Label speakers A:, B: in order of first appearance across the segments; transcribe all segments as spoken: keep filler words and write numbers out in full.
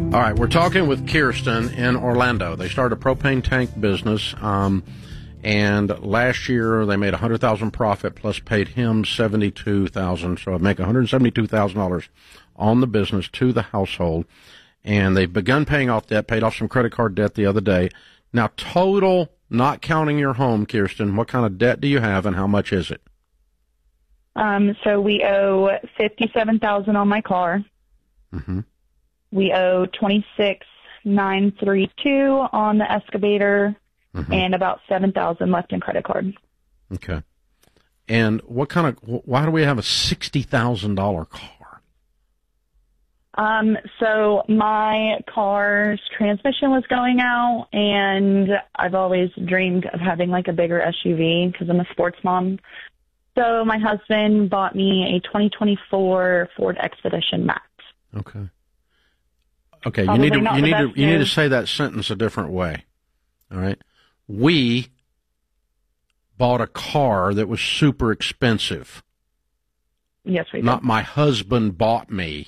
A: All right, we're talking with Kirsten in Orlando. They started a propane tank business, um, and last year they made one hundred thousand dollars profit plus paid him seventy-two thousand dollars. So I'd make one hundred seventy-two thousand dollars on the business to the household, and they've begun paying off debt, paid off some credit card debt the other day. Now, total, not counting your home, Kirsten, what kind of debt do you have and how much is it?
B: Um, so we owe fifty-seven thousand dollars on my car.
A: Mm-hmm.
B: We owe twenty-six thousand nine hundred thirty-two dollars on the excavator, mm-hmm. and about seven thousand dollars left in credit card.
A: Okay. And what kind of, why do we have a sixty thousand dollars car?
B: Um, so my car's transmission was going out, and I've always dreamed of having like a bigger S U V because I'm a sports mom. So my husband bought me a twenty twenty-four Ford Expedition Max.
A: Okay. Okay,
B: Probably
A: you need to you need to you need to
B: news.
A: say that sentence a different way. All right. We bought a car that was super expensive.
B: Yes, we did.
A: Not my husband bought me.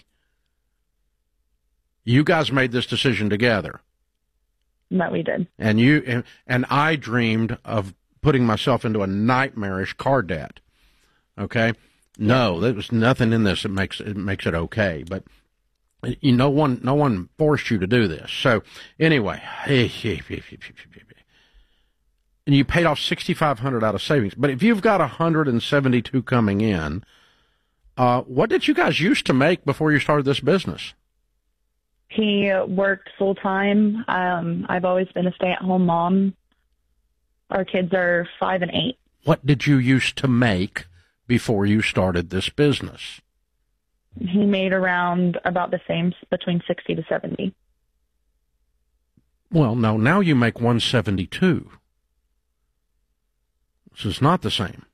A: You guys made this decision together.
B: No, we did.
A: And you and, and I dreamed of putting myself into a nightmarish car debt. Okay? No, there was nothing in this that makes it makes it okay, but you no one no one forced you to do this. So anyway, and you paid off sixty-five hundred dollars out of savings. But if you've got one hundred seventy-two coming in, uh, what did you guys used to make before you started this business?
B: He worked full time. Um, I've always been a stay-at-home mom. Our kids are five and eight.
A: What did you used to make before you started this business?
B: He made around about the same, between sixty to seventy.
A: Well, no, now you make one seventy-two. This is not the same.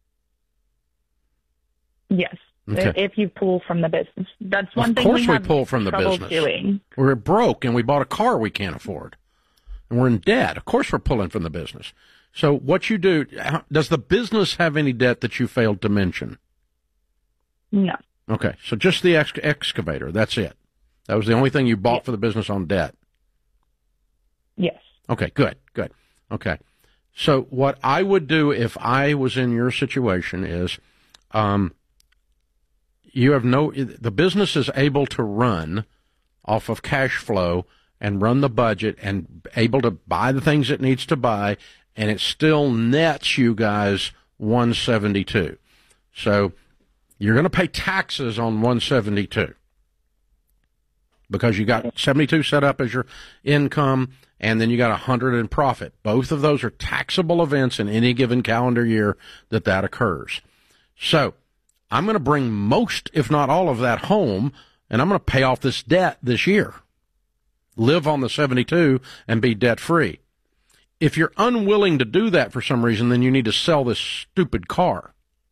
B: Yes,
A: Okay.
B: if you pull from the business. That's one
A: of
B: thing
A: course
B: we,
A: we
B: have
A: pull from the
B: trouble
A: business.
B: doing.
A: We're broke and we bought a car we can't afford. And we're in debt. Of course we're pulling from the business. So what you do, does the business have any debt that you failed to mention?
B: No.
A: Okay, so just the ex- excavator, that's it. That was the only thing you bought
B: Yes.
A: for the business on debt.
B: Yes.
A: Okay, good, good. Okay. So what I would do if I was in your situation is, um, you have no, the business is able to run off of cash flow and run the budget and able to buy the things it needs to buy, and it still nets you guys one seventy-two. So you're going to pay taxes on one seventy-two because you got seventy-two set up as your income, and then you got one hundred in profit. Both of those are taxable events in any given calendar year that that occurs. So I'm going to bring most, if not all of that home, and I'm going to pay off this debt this year. Live on the seventy-two and be debt-free. If you're unwilling to do that for some reason, then you need to sell this stupid car.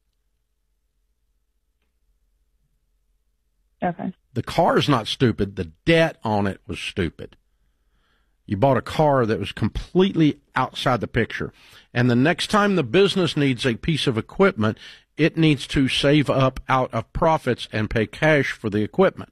B: Okay.
A: The car is not stupid. The debt on it was stupid. You bought a car that was completely outside the picture. And the next time the business needs a piece of equipment, it needs to save up out of profits and pay cash for the equipment.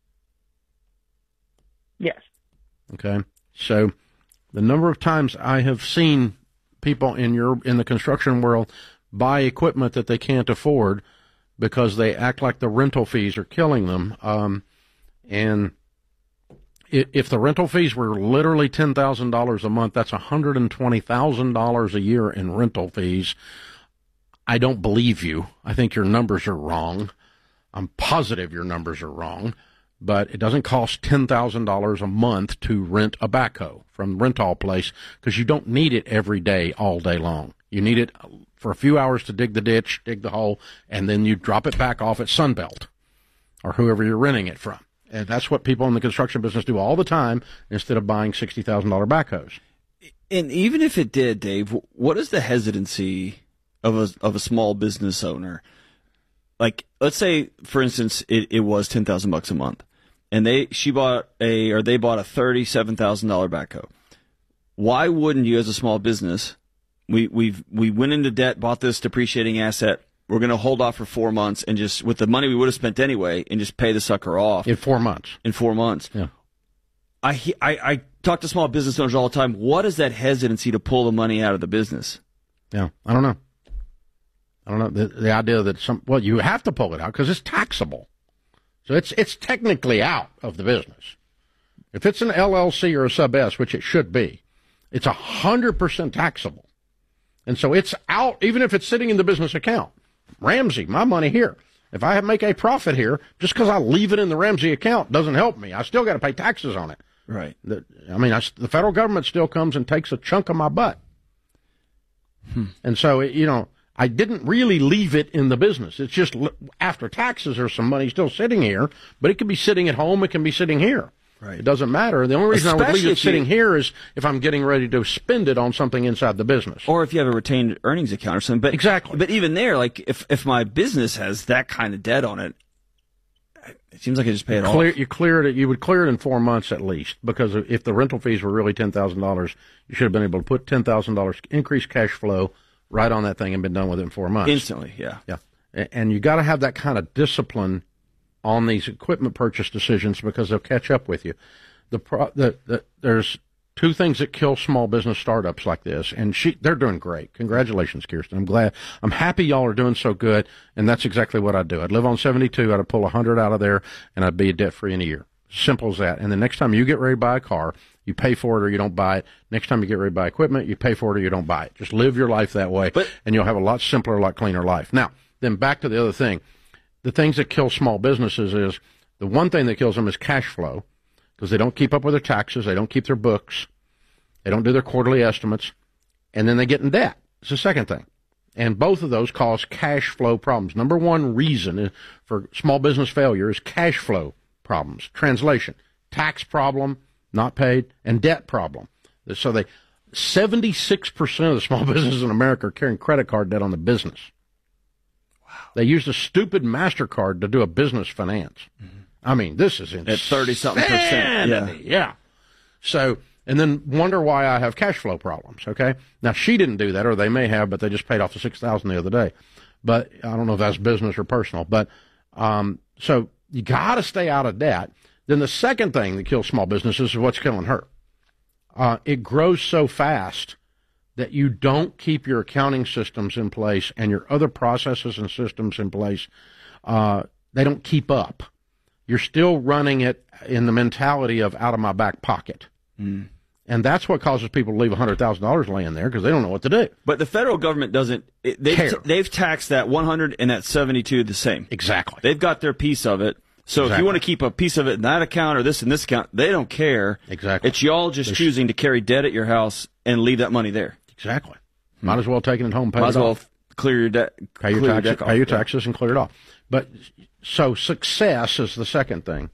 B: Yes.
A: Okay? So the number of times I have seen people in your in the construction world buy equipment that they can't afford because they act like the rental fees are killing them. Um, and if the rental fees were literally ten thousand dollars a month, that's one hundred twenty thousand dollars a year in rental fees. I don't believe you. I think your numbers are wrong. I'm positive your numbers are wrong. But it doesn't cost ten thousand dollars a month to rent a backhoe from Rental Place because you don't need it every day, all day long. You need it for a few hours to dig the ditch, dig the hole, and then you drop it back off at Sunbelt or whoever you're renting it from. And that's what people in the construction business do all the time instead of buying sixty thousand dollars backhoes.
C: And even if it did, Dave, what is the hesitancy of a of a small business owner? Like, let's say, for instance, it, it was ten thousand bucks a month, and they she bought a or they bought a thirty seven thousand dollar backhoe. Why wouldn't you, as a small business, we we we went into debt, bought this depreciating asset. We're going to hold off for four months and just, with the money we would have spent anyway, and just pay the sucker off
A: In four months.
C: in four months.
A: Yeah.
C: I, I I talk to small business owners all the time. What is that hesitancy to pull the money out of the business?
A: Yeah, I don't know. I don't know the, the idea that some well, you have to pull it out because it's taxable, so it's it's technically out of the business. If it's an L L C or a sub S, which it should be, it's a hundred percent taxable, and so it's out even if it's sitting in the business account. Ramsey, my money here. If I make a profit here, just because I leave it in the Ramsey account doesn't help me. I still got to pay taxes on it.
C: Right.
A: The, I mean, I, the federal government still comes and takes a chunk of my butt. Hmm. And so, you know, I didn't really leave it in the business. It's just after taxes, there's some money still sitting here, but it can be sitting at home. It can be sitting here.
C: Right.
A: It doesn't matter. The only reason
C: Especially
A: I would leave it sitting
C: you,
A: here is if I'm getting ready to spend it on something inside the business.
C: Or if you have a retained earnings account or something. But,
A: exactly.
C: But even there, like, if, if my business has that kind of debt on it, it seems like I just pay it
A: clear,
C: off.
A: You clear it. You would clear it in four months at least, because if the rental fees were really ten thousand dollars, you should have been able to put ten thousand dollars increased cash flow right on that thing and been done with it in four months.
C: Instantly, yeah.
A: Yeah. And you got to have that kind of discipline on these equipment purchase decisions because they'll catch up with you. The, pro, the, the there's two things that kill small business startups like this, and she they're doing great. Congratulations, Kirsten. I'm glad. I'm happy y'all are doing so good, and that's exactly what I'd do. I'd live on seventy-two. I'd pull one hundred out of there, and I'd be debt free in a year. Simple as that. And the next time you get ready to buy a car, you pay for it or you don't buy it. Next time you get ready to buy equipment, you pay for it or you don't buy it. Just live your life that way,
C: but,
A: and you'll have a lot simpler, a lot cleaner life. Now, then back to the other thing. The things that kill small businesses is the one thing that kills them is cash flow, because they don't keep up with their taxes, they don't keep their books, they don't do their quarterly estimates, and then they get in debt. It's the second thing. And both of those cause cash flow problems. Number one reason for small business failure is cash flow problems. Translation, tax problem, not paid, and debt problem. So they seventy-six percent of the small businesses in America are carrying credit card debt on the business. Wow. They used a stupid MasterCard to do a business finance. Mm-hmm. I mean, this is insane.
C: At thirty-something percent.
A: Yeah. yeah. So, and then wonder why I have cash flow problems, okay? Now, she didn't do that, or they may have, but they just paid off the six thousand dollars the other day. But I don't know if that's business or personal. But um, so you got to stay out of debt. Then the second thing that kills small businesses is what's killing her. Uh, it grows so fast that you don't keep your accounting systems in place and your other processes and systems in place. Uh, they don't keep up. You're still running it in the mentality of out of my back pocket. Mm. And that's what causes people to leave one hundred thousand dollars laying there because they don't know what to do.
C: But the federal government doesn't. It, they've,
A: care.
C: T- they've taxed that one hundred and that seventy-two the same.
A: Exactly.
C: They've got their piece of it. So exactly. If you want to keep a piece of it in that account or this in this account, they don't care.
A: Exactly.
C: It's y'all just There's... choosing to carry debt at your house and leave that money there.
A: Exactly. Hmm. Might as well take it home, pay
C: Might
A: it
C: as well
A: off.
C: clear your debt.
A: Pay your taxes, your pay your taxes and clear it off. But so success is the second thing.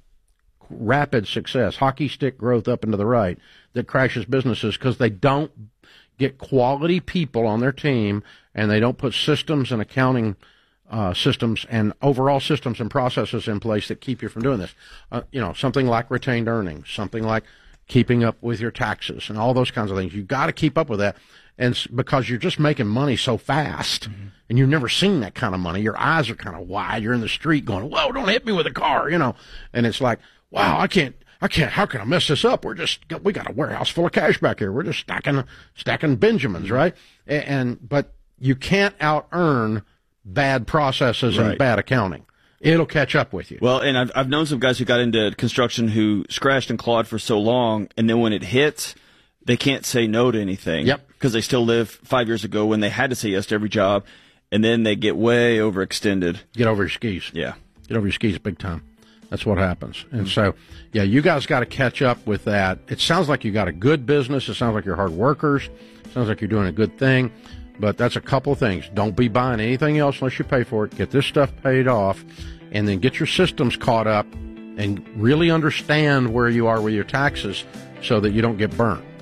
A: Rapid success, hockey stick growth up and to the right that crashes businesses because they don't get quality people on their team and they don't put systems and accounting uh, systems and overall systems and processes in place that keep you from doing this. Uh, you know, something like retained earnings, something like keeping up with your taxes and all those kinds of things. You've got to keep up with that. And because you're just making money so fast mm-hmm. and you've never seen that kind of money, your eyes are kind of wide. You're in the street going, whoa, don't hit me with a car, you know. And it's like, wow, I can't, I can't, how can I mess this up? We're just, we got a warehouse full of cash back here. We're just stacking, stacking Benjamins, right? And, and but you can't out earn bad processes right. and bad accounting. It'll catch up with you.
C: Well, and I've, I've known some guys who got into construction who scratched and clawed for so long, and then when it hits, they can't say no to anything.
A: Yep.
C: Because they still live five years ago when they had to say yes to every job, and then they get way overextended.
A: Get over your skis.
C: Yeah.
A: Get over your skis big time. That's what happens. And so, yeah, you guys got to catch up with that. It sounds like you got a good business. It sounds like you're hard workers. It sounds like you're doing a good thing. But that's a couple of things. Don't be buying anything else unless you pay for it. Get this stuff paid off. And then get your systems caught up and really understand where you are with your taxes so that you don't get burnt.